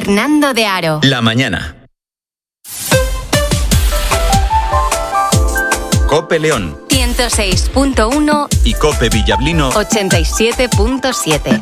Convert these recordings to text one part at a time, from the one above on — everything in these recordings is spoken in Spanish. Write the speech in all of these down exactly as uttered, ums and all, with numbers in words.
Fernando de Aro. La mañana. COPE León ciento seis punto uno y COPE Villablino ochenta y siete punto siete.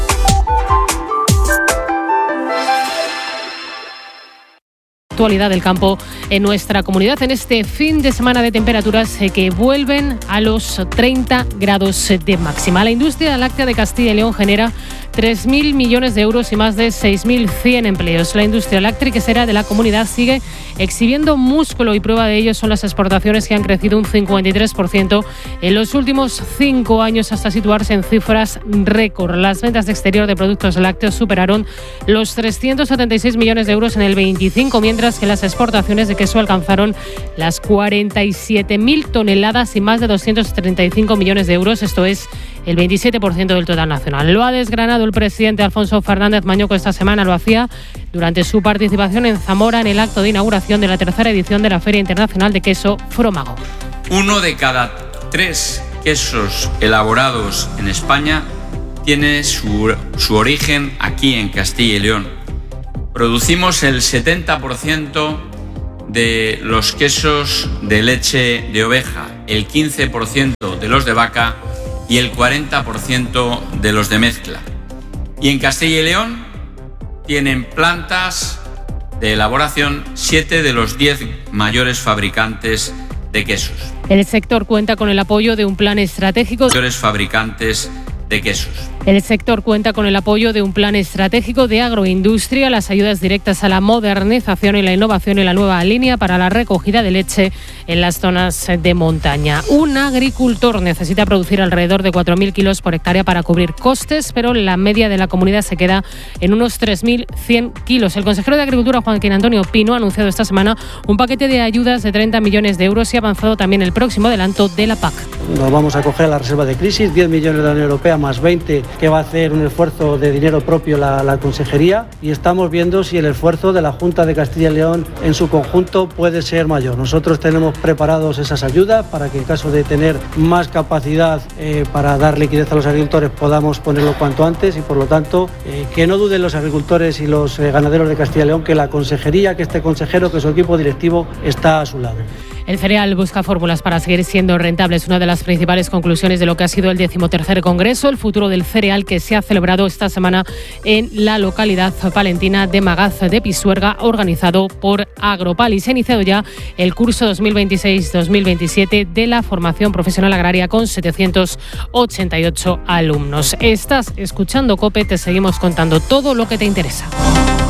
Actualidad del campo en nuestra comunidad en este fin de semana de temperaturas que vuelven a los treinta grados de máxima. La industria láctea de Castilla y León genera tres mil millones de euros y más de seis mil cien empleos. La industria láctea quesera de la comunidad sigue exhibiendo músculo y prueba de ello son las exportaciones que han crecido un cincuenta y tres por ciento en los últimos cinco años hasta situarse en cifras récord. Las ventas de exterior de productos lácteos superaron los trescientos setenta y seis millones de euros en el veinticinco, mientras que las exportaciones de queso alcanzaron las cuarenta y siete mil toneladas y más de doscientos treinta y cinco millones de euros. Esto es el veintisiete por ciento del total nacional. Lo ha desgranado el presidente Alfonso Fernández Mañoco esta semana. Lo hacía durante su participación en Zamora en el acto de inauguración de la tercera edición de la Feria Internacional de Queso Fromago. Uno de cada tres quesos elaborados en España tiene su, su origen aquí en Castilla y León. Producimos el setenta por ciento de los quesos de leche de oveja, el quince por ciento de los de vaca y el cuarenta por ciento de los de mezcla. Y en Castilla y León tienen plantas de elaboración siete de los diez mayores fabricantes de quesos. El sector cuenta con el apoyo de un plan estratégico. Mayores fabricantes de quesos. El sector cuenta con el apoyo de un plan estratégico de agroindustria, las ayudas directas a la modernización y la innovación y la nueva línea para la recogida de leche en las zonas de montaña. Un agricultor necesita producir alrededor de cuatro mil kilos por hectárea para cubrir costes, pero la media de la comunidad se queda en unos tres mil cien kilos. El consejero de Agricultura, Joaquín Antonio Pino, ha anunciado esta semana un paquete de ayudas de treinta millones de euros y ha avanzado también el próximo adelanto de la P A C. Nos vamos a coger la reserva de crisis, diez millones de la Unión Europea más veinte que va a hacer un esfuerzo de dinero propio la, la Consejería, y estamos viendo si el esfuerzo de la Junta de Castilla y León en su conjunto puede ser mayor. Nosotros tenemos preparados esas ayudas para que en caso de tener más capacidad eh, para dar liquidez a los agricultores podamos ponerlo cuanto antes, y por lo tanto eh, que no duden los agricultores y los eh, ganaderos de Castilla y León que la Consejería, que este consejero, que su equipo directivo está a su lado. El cereal busca fórmulas para seguir siendo rentable. Es una de las principales conclusiones de lo que ha sido el decimotercer Congreso, el futuro del cereal, que se ha celebrado esta semana en la localidad palentina de Magaz de Pisuerga, organizado por Agropal. Y se ha iniciado ya el curso dos mil veintiséis dos mil veintisiete de la formación profesional agraria con setecientos ochenta y ocho alumnos. Estás escuchando COPE, te seguimos contando todo lo que te interesa.